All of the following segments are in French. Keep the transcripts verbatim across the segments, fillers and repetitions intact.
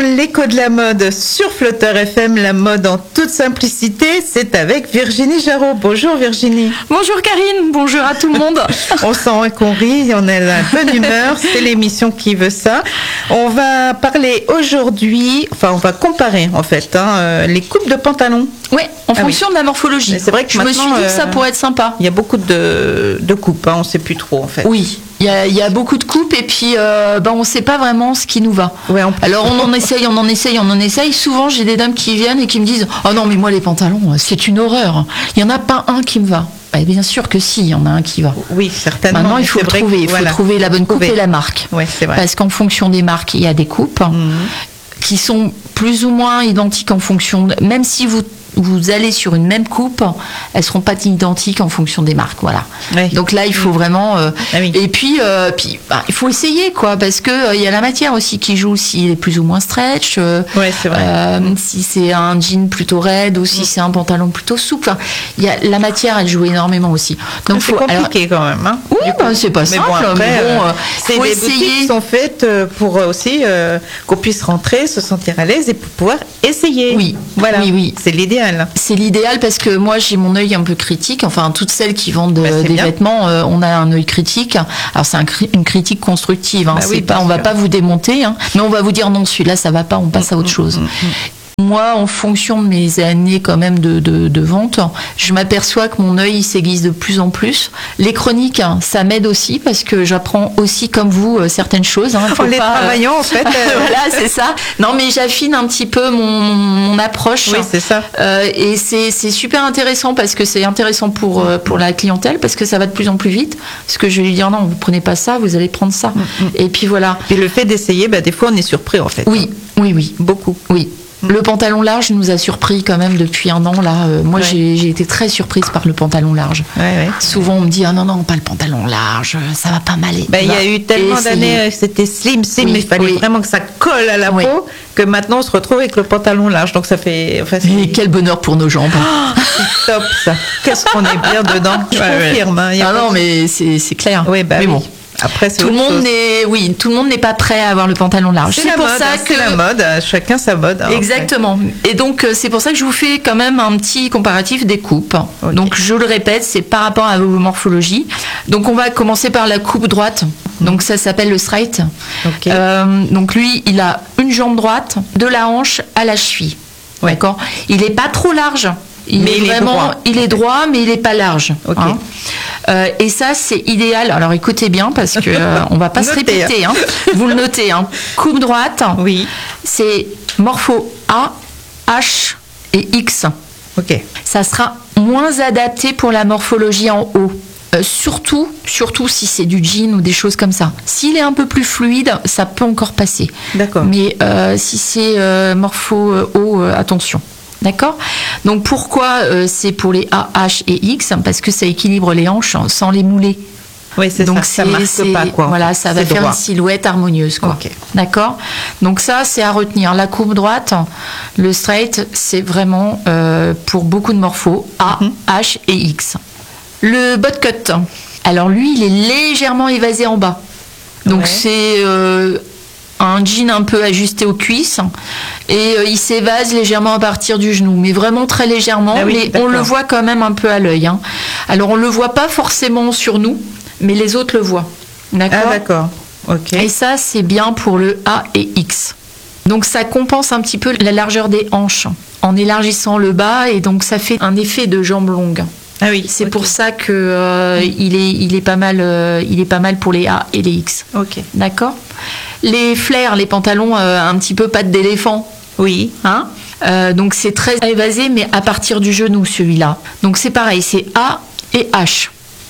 l'écho de la mode sur Flutter F M, la mode en toute simplicité. C'est avec Virginie Jarraud. Bonjour Virginie. Bonjour Karine, bonjour à tout le monde. On sent qu'on rit, on a la bonne humeur, c'est l'émission qui veut ça. On va parler aujourd'hui, enfin on va comparer en fait hein, les coupes de pantalons. Oui, en ah fonction oui. de la morphologie. Mais c'est vrai que je me suis dit que ça pourrait être sympa. Il y a beaucoup de, de coupes, hein, on ne sait plus trop en fait. Oui. Il y, a, il y a beaucoup de coupes et puis euh, ben on ne sait pas vraiment ce qui nous va. Ouais, on Alors on en essaye, on en essaye, on en essaye. Souvent j'ai des dames qui viennent et qui me disent « Oh non mais moi les pantalons c'est une horreur. Il n'y en a pas un qui me va. » Bah, bien sûr que si, il y en a un qui va. Oui, certainement. Maintenant il faut trouver, il faut voilà. trouver la bonne coupe trouver. et la marque. Ouais, c'est vrai. Parce qu'en fonction des marques, il y a des coupes mmh. qui sont plus ou moins identiques en fonction, de, même si vous vous allez sur une même coupe, elles seront pas identiques en fonction des marques, voilà. Oui. Donc là, il faut vraiment. Euh, ah oui. Et puis, euh, puis, bah, il faut essayer, quoi, parce que il euh, y a la matière aussi qui joue, s'il est plus ou moins stretch. Euh, oui, c'est vrai. Euh, mmh. Si c'est un jean plutôt raide ou si mmh. c'est un pantalon plutôt souple, il y a la matière, elle joue énormément aussi. Donc c'est compliqué alors, quand même. Hein, oui, bah, c'est pas mais simple. Bon, après, mais bon, euh, c'est faut des essayer. boutiques qui sont faites pour aussi euh, qu'on puisse rentrer, se sentir à l'aise et pour pouvoir essayer. Oui, voilà. Oui, oui. C'est l'idéal. C'est l'idéal. Parce que moi j'ai mon œil un peu critique, enfin toutes celles qui vendent bah, des bien. vêtements, euh, on a un œil critique. Alors c'est un, une critique constructive, hein. bah, oui, pas, on va pas vous démonter, hein, mais on va vous dire non celui-là ça va pas, on passe à autre chose. Moi, en fonction de mes années quand même de, de, de vente, je m'aperçois que mon œil s'aiguise de plus en plus. Les chroniques, ça m'aide aussi parce que j'apprends aussi comme vous certaines choses. Hein. Faut en les pas, travaillant euh... en fait. voilà, c'est ça. Non, mais j'affine un petit peu mon, mon approche. Oui, c'est ça. Euh, et c'est, c'est super intéressant parce que c'est intéressant pour, pour la clientèle parce que ça va de plus en plus vite. Parce que je vais lui dire non, vous prenez pas ça, vous allez prendre ça. Mm-hmm. Et puis voilà. Et le fait d'essayer, bah, des fois on est surpris en fait. Oui, oui, oui. Beaucoup. Oui. Le pantalon large nous a surpris quand même depuis un an là. Euh, moi, ouais. j'ai, j'ai été très surprise par le pantalon large. Ouais, ouais. Souvent, on me dit ah non non pas le pantalon large, ça va pas m'aller. Bah, il y a eu tellement d'années, c'était slim, slim, oui, mais il fallait oui. vraiment que ça colle à la oui. peau que maintenant on se retrouve avec le pantalon large. Donc ça fait. Enfin, Et quel bonheur pour nos jambes. Oh, c'est top ça. Qu'est-ce qu'on est bien dedans. Je ouais, confirme. Ouais. Hein, ah non mais c'est, c'est clair. Oui bah mais oui. bon. Après, c'est tout le monde n'est, oui, tout le monde n'est pas prêt à avoir le pantalon large. C'est, c'est la pour mode, ça hein, que c'est la mode, chacun sa mode. Hein, exactement. Après. Et donc c'est pour ça que je vous fais quand même un petit comparatif des coupes. Okay. Donc je le répète, c'est par rapport à vos morphologies. Donc on va commencer par la coupe droite. Donc ça s'appelle le straight. Okay. Euh, donc lui, il a une jambe droite, de la hanche à la cheville. Ouais. D'accord. Il n'est pas trop large. Il mais est il vraiment, est droit. il est droit, mais il n'est pas large. Okay. Hein. Euh, et ça, c'est idéal. Alors, écoutez bien, parce que euh, on va pas se répéter. Hein. Vous le notez. Hein. Coupe droite. Oui. C'est morpho A, H et X. Ok. Ça sera moins adapté pour la morphologie en haut. Euh, surtout, surtout si c'est du jean ou des choses comme ça. S'il est un peu plus fluide, ça peut encore passer. D'accord. Mais euh, si c'est euh, morpho euh, haut, euh, attention. D'accord ? Donc pourquoi euh, c'est pour les A, H et X ? Parce que ça équilibre les hanches sans les mouler. Oui, c'est donc ça, ça marque c'est, pas quoi. Voilà, ça c'est va faire droit. une silhouette harmonieuse quoi. Okay. D'accord ? Donc ça, c'est à retenir. La coupe droite, le straight, c'est vraiment euh, pour beaucoup de morphos, A, mm-hmm. H et X. Le bot cut, alors lui, il est légèrement évasé en bas. Donc ouais. c'est... Euh, un jean un peu ajusté aux cuisses et euh, il s'évase légèrement à partir du genou, mais vraiment très légèrement, ah oui, mais d'accord. on le voit quand même un peu à l'œil. Hein. Alors on le voit pas forcément sur nous, mais les autres le voient. D'accord ? Ah d'accord. Ok. Et ça c'est bien pour le A et X. Donc ça compense un petit peu la largeur des hanches en élargissant le bas et donc ça fait un effet de jambe longue. Ah oui. C'est okay. pour ça que euh, mmh. il est il est pas mal euh, il est pas mal pour les A et les X. Ok. D'accord. Les flares, les pantalons euh, un petit peu pattes d'éléphant. Oui. Hein euh, donc c'est très évasé, mais à partir du genou celui-là. Donc c'est pareil, c'est A et H.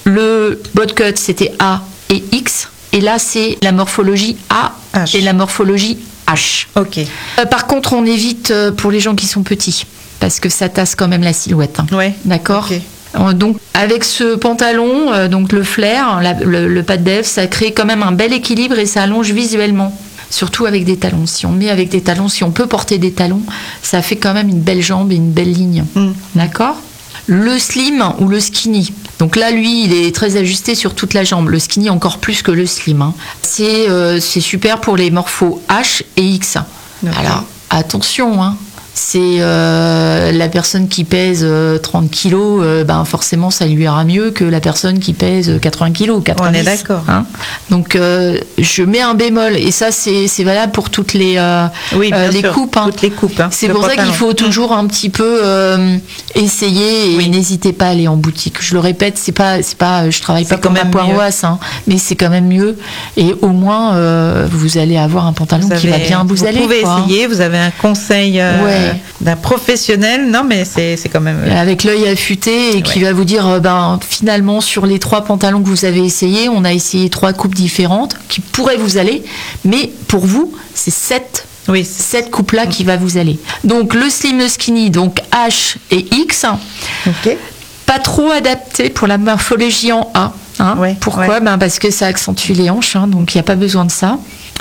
Le bot cut c'était A et X, et là c'est la morphologie A H. Et la morphologie H. Ok. Euh, par contre, on évite euh, pour les gens qui sont petits, parce que ça tasse quand même la silhouette. Hein. Ouais. D'accord. Okay. Donc avec ce pantalon, euh, donc le flair, la, le, le pas de def, ça crée quand même un bel équilibre et ça allonge visuellement. Surtout avec des talons. Si on met avec des talons, si on peut porter des talons, ça fait quand même une belle jambe et une belle ligne. Mm. D'accord ? Le slim ou le skinny. Donc là, lui, il est très ajusté sur toute la jambe. Le skinny encore plus que le slim. Hein. C'est, euh, c'est super pour les morphos H et X. Okay. Alors, attention, hein. C'est euh, la personne qui pèse euh, trente kilos, euh, ben forcément ça lui ira mieux que la personne qui pèse quatre-vingts kilos, quatre-vingt-dix. On est d'accord. Hein. Donc euh, je mets un bémol et ça c'est, c'est valable pour toutes les, euh, oui, bien euh, les sûr, coupes. Hein. Toutes les coupes. Hein, c'est pour pantalon. Ça qu'il faut toujours un petit peu euh, essayer et oui. N'hésitez pas à aller en boutique. Je le répète, c'est pas, c'est pas, je travaille c'est pas comme un poireauasse, hein, mais c'est quand même mieux et au moins euh, vous allez avoir un pantalon vous qui avez, va bien vous, vous aller. Vous pouvez quoi. essayer, vous avez un conseil. Euh, ouais. d'un professionnel, non mais c'est, c'est quand même... Avec l'œil affûté et ouais. qui va vous dire, ben, finalement sur les trois pantalons que vous avez essayés, on a essayé trois coupes différentes qui pourraient vous aller, mais pour vous, c'est sept, oui, cette coupe-là mmh. qui va vous aller. Donc le slim, le skinny, donc H et X, okay. pas trop adapté pour la morphologie en A. Hein. Ouais, Pourquoi ouais. ben, Parce que ça accentue les hanches, hein, donc il n'y a pas besoin de ça.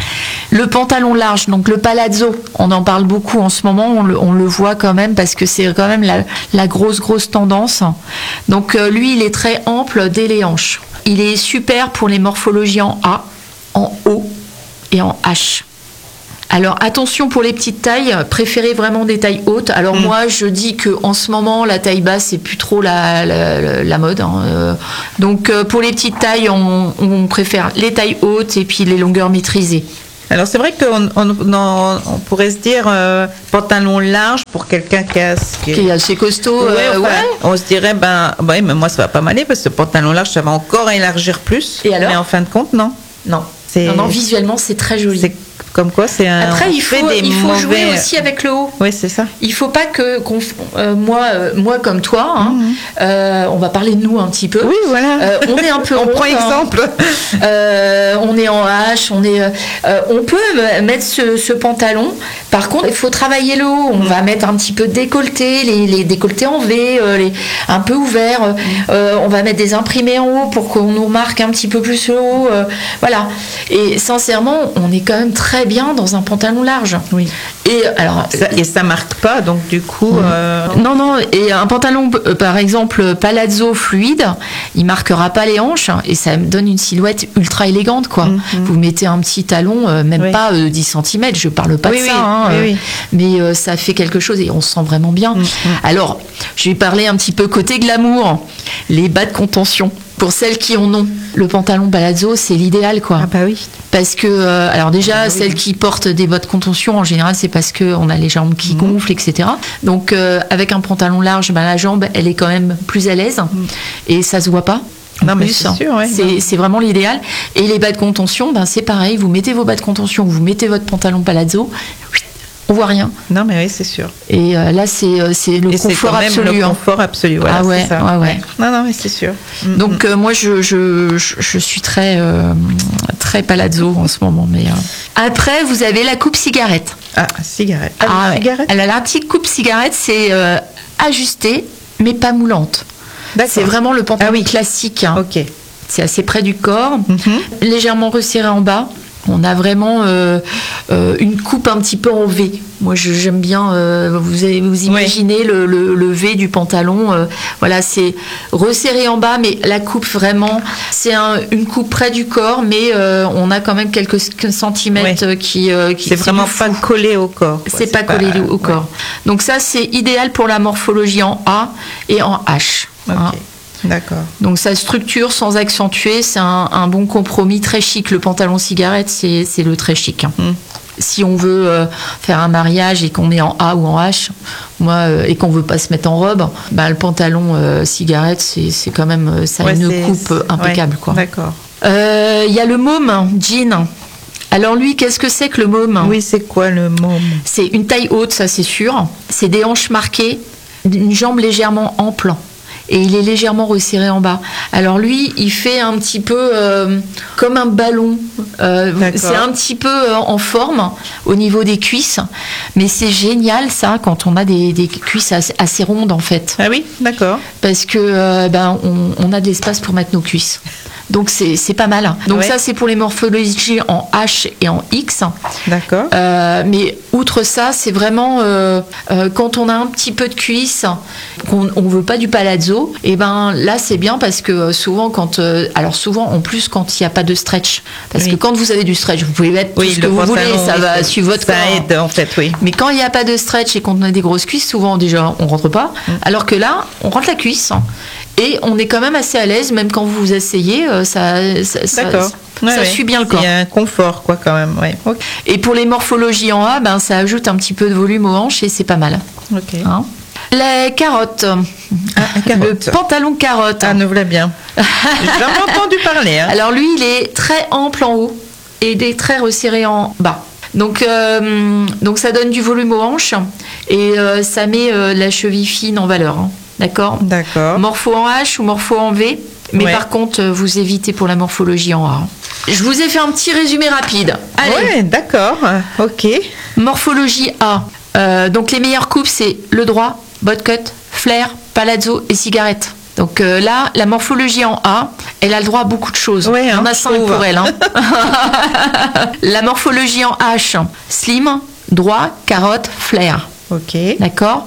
Le pantalon large, donc le palazzo, on en parle beaucoup en ce moment, on le, on le voit quand même parce que c'est quand même la, la grosse grosse tendance. Donc euh, lui, il est très ample dès les hanches. Il est super pour les morphologies en A, en O et en H. Alors attention pour les petites tailles, préférez vraiment des tailles hautes. Alors mmh. moi je dis que en ce moment la taille basse c'est plus trop la, la, la mode. Hein. Euh, donc euh, pour les petites tailles on, on préfère les tailles hautes et puis les longueurs maîtrisées. Alors c'est vrai qu'on on, on, on pourrait se dire euh, pantalon large pour quelqu'un qui, a, qui, est... qui est assez costaud. Ouais, euh, enfin, ouais. On se dirait ben ouais, mais moi ça va pas m'aller parce que pantalon large ça va encore élargir plus. Et alors ? Mais en fin de compte non. Non. C'est... Non, non, visuellement c'est très joli. C'est... Comme quoi, c'est un. Après, il faut, des il faut mauvais... jouer aussi avec le haut. Oui, c'est ça. Il faut pas que qu'on, euh, moi, euh, moi comme toi, hein, mmh. euh, on va parler de nous un petit peu. Oui, voilà. Euh, on est un peu. on prend exemple. Hein. Euh, on est en H, on est. Euh, on peut mettre ce, ce pantalon. Par contre, il faut travailler le haut. On mmh. va mettre un petit peu de décolleté, les, les décolletés en V, euh, les, un peu ouverts. Mmh. Euh, on va mettre des imprimés en haut pour qu'on nous remarque un petit peu plus le haut. Euh, voilà. Et sincèrement, on est quand même très bien dans un pantalon large. Oui. Et alors ça, et ça marque pas, donc du coup. Mmh. Euh... Non, non. Et un pantalon, euh, par exemple, palazzo fluide, il marquera pas les hanches et ça donne une silhouette ultra élégante, quoi. Mmh. Vous mettez un petit talon, euh, même oui. pas euh, dix centimètres. Je parle pas oui, de oui. ça, hein, oui, euh, oui. mais euh, ça fait quelque chose et on se sent vraiment bien. Mmh. Alors, je vais parler un petit peu côté glamour, les bas de contention. Pour celles qui en ont, le pantalon palazzo, c'est l'idéal, quoi. Ah bah oui. Parce que, euh, alors déjà, ah bah oui. celles qui portent des bottes contention, en général, c'est parce qu'on a les jambes qui mmh. gonflent, et cetera. Donc, euh, avec un pantalon large, ben, la jambe, elle est quand même plus à l'aise mmh. et ça se voit pas. Non, mais c'est sûr, ouais, c'est, c'est vraiment l'idéal. Et les bas de contention, ben, c'est pareil. Vous mettez vos bas de contention, vous mettez votre pantalon palazzo. On voit rien. Non, mais oui, c'est sûr. Et euh, là, c'est, euh, c'est le et confort c'est absolu. Le confort absolu, voilà, ah ouais, c'est ça. Ouais, ouais. Non, non, mais c'est sûr. Donc, euh, moi, je, je, je suis très, euh, très palazzo en ce moment. Mais, euh... Après, vous avez la coupe cigarette. Ah, cigarette. Ah, ah ouais. cigarette. Alors, la petite coupe cigarette, c'est euh, ajustée, mais pas moulante. D'accord. C'est vraiment le pantalon ah, oui. classique. Hein. Ok. C'est assez près du corps, mm-hmm. légèrement resserré en bas. On a vraiment euh, euh, une coupe un petit peu en V. Moi, je, j'aime bien. Euh, vous, avez, vous imaginez oui. le, le, le V du pantalon. Euh, voilà, c'est resserré en bas, mais la coupe vraiment, c'est un, une coupe près du corps, mais euh, on a quand même quelques centimètres oui. qui, euh, qui. C'est vraiment pas collé au corps. C'est, c'est pas, pas collé au corps. Ouais. Donc ça, c'est idéal pour la morphologie en A et en H. Okay. Hein. D'accord. Donc sa structure sans accentuer, c'est un, un bon compromis, très chic. Le pantalon cigarette, c'est, c'est le très chic. Hein. Mm. Si on veut euh, faire un mariage et qu'on est en A ou en H, moi, euh, et qu'on veut pas se mettre en robe, bah, le pantalon euh, cigarette, c'est, c'est quand même ça a ouais, une c'est, coupe c'est... impeccable. Ouais, quoi. D'accord. Il euh, y a le môme jean. Alors lui, qu'est-ce que c'est que le môme ? Oui, c'est quoi le môme ? C'est une taille haute, ça c'est sûr. C'est des hanches marquées, une jambe légèrement ample. Et il est légèrement resserré en bas. Alors lui, il fait un petit peu euh, comme un ballon. Euh, c'est un petit peu euh, en forme au niveau des cuisses. Mais c'est génial ça quand on a des, des cuisses assez, assez rondes en fait. Ah oui, d'accord. Parce que euh, ben, on, on a de l'espace pour mettre nos cuisses. Donc c'est, c'est pas mal. Donc Ouais. ça c'est pour les morphologies en H et en X. D'accord. Euh, mais outre ça, c'est vraiment euh, euh, quand on a un petit peu de cuisse, qu'on on veut pas du palazzo, et ben là c'est bien parce que euh, souvent quand, euh, alors souvent en plus quand il n'y a pas de stretch, parce Oui. que quand vous avez du stretch, vous pouvez mettre tout ce que vous voulez, pantalon, ça oui, va suivre votre Ça corps. aide en fait, oui. Mais quand il n'y a pas de stretch et qu'on a des grosses cuisses, souvent déjà on rentre pas. Mm. Alors que là, on rentre la cuisse et on est quand même assez à l'aise, même quand vous vous asseyez, euh, ça, ça, ça, D'accord. ça Ouais, ouais. suit bien le corps. Il y a un confort, quoi, quand même. Ouais. Ok. Et pour les morphologies en A, ben, ça ajoute un petit peu de volume aux hanches et c'est pas mal. Ok. Hein. Les carottes. Ah, un carotte. Le pantalon carotte. Ah, nous voilà bien. J'ai jamais entendu parler. Hein. Alors lui, il est très ample en haut et il est très resserré en bas. Donc, euh, donc ça donne du volume aux hanches et euh, ça met euh, la cheville fine en valeur. Hein. D'accord. D'accord. Morpho en H ou morpho en V. Mais Ouais. par contre, euh, vous évitez pour la morphologie en A. Hein. Je vous ai fait un petit résumé rapide. Allez, Ouais, d'accord. Ok. morphologie A. Euh, donc les meilleures coupes, c'est le droit, bot cut, flair, palazzo et cigarette. Donc euh, là, la morphologie en A, elle a le droit à beaucoup de choses. Ouais, Il y en hein, a je cinq trouve. pour elle. Hein. La morphologie en H, slim, droit, carotte, flair. Ok. D'accord.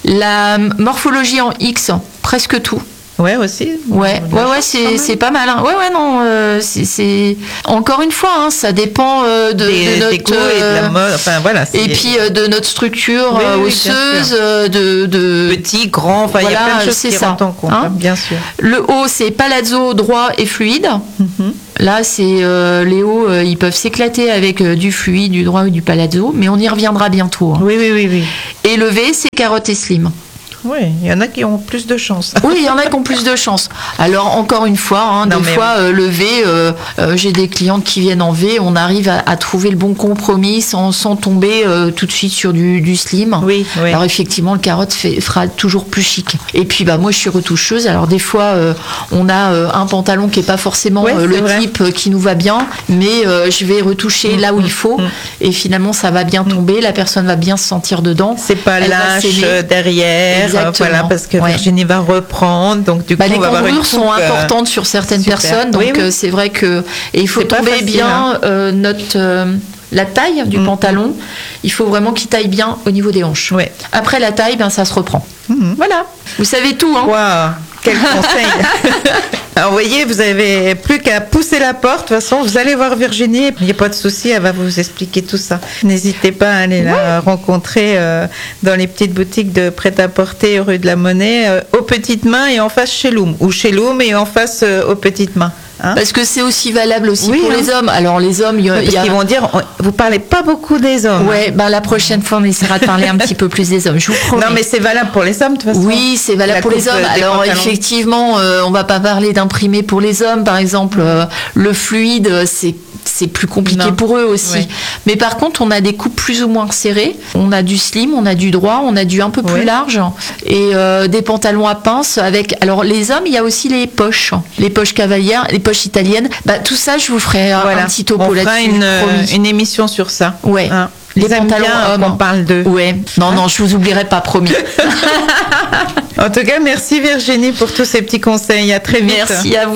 La morphologie en X, presque tout. Ouais, aussi. Ouais, On a ouais, la ouais, chance, c'est, quand même. c'est pas mal. Hein. Ouais, ouais, non, euh, c'est, c'est encore une fois, hein, ça dépend euh, de, des, de notre des goûts et de la euh, mode. Enfin, voilà. c'est- et puis euh, de notre structure Oui, euh, oui, bien osseuse, sûr. euh, de, de Petit, grand, enfin, il y a Voilà, plein de choses c'est qui ça. rentrent en compte, Hein hein, bien sûr. le haut, c'est palazzo droit et fluide. Mhm. Là, c'est euh, les hauts, euh, ils peuvent s'éclater avec euh, du fluide, du droit ou du palazzo, mais on y reviendra bientôt. Hein. Oui, oui, oui, oui. Et le V, c'est carotte et slim. Oui, il y en a qui ont plus de chance. Oui, il y en a qui ont plus de chance. Alors, encore une fois, hein, Non, des mais fois, euh, le V, euh, euh, j'ai des clientes qui viennent en V, on arrive à, à trouver le bon compromis sans, sans tomber euh, tout de suite sur du, du slim. Oui, oui. Alors, effectivement, le carotte fait, fera toujours plus chic. Et puis, bah, moi, je suis retoucheuse. Alors, des fois, euh, on a euh, un pantalon qui n'est pas forcément Ouais, euh, c'est le vrai. type euh, qui nous va bien, mais euh, je vais retoucher là où il faut. Et finalement, ça va bien tomber. La personne va bien se sentir dedans. C'est pas Elle va lâche s'aimer. euh, derrière, euh, Exactement. voilà, parce que Ouais. Virginie va reprendre, donc du coup, Bah, les on va avoir une cambrures sont coupe, euh, importantes sur certaines super. personnes, donc Oui, oui. euh, c'est vrai que et il faut C'est pas tomber facile, bien hein. euh, notre euh, la taille du Mhm. pantalon. Il faut vraiment qu'il taille bien au niveau des hanches. Ouais. Après la taille, ben ça se reprend. Mhm. Voilà, vous savez tout, hein. Waouh, quel conseil. Alors, vous voyez, vous avez plus qu'à pousser la porte. De toute façon, vous allez voir Virginie. Il n'y a pas de souci, elle va vous expliquer tout ça. N'hésitez pas à aller la rencontrer euh, dans les petites boutiques de prêt-à-porter rue de la Monnaie, euh, aux petites mains et en face chez Loom. Ou chez Loom et en face euh, aux petites mains. Hein. Parce que c'est aussi valable aussi Oui, pour hein. les hommes. Alors les hommes, il y a, Parce il y a- qu'ils vont dire, on- vous parlez pas beaucoup des hommes. ouais, ben la prochaine fois on essaiera de parler un petit peu plus des hommes. Je vous promets. Non, mais c'est valable pour les hommes, de toute façon. Oui, c'est valable La pour les coupe, hommes. euh, des Alors pantalons. effectivement, euh, on va pas parler d'imprimer pour les hommes, par exemple. Euh, le fluide, euh, c'est c'est plus compliqué Non. pour eux aussi. Ouais. Mais par contre, on a des coupes plus ou moins serrées. On a du slim, on a du droit, on a du un peu plus Ouais. large et euh, des pantalons à pince avec. Alors les hommes, il y a aussi les poches, les poches cavalières, les poches italiennes. Bah tout ça, je vous ferai un, Voilà. un petit topo On fera là-dessus. une, promis. une émission sur ça. Ouais. Hein. Les Ils aiment pantalons bien hommes. qu'on parle d'eux. Ouais. Non, non, je vous oublierai pas, promis. En tout cas, merci Virginie pour tous ces petits conseils. À très vite. Merci à vous.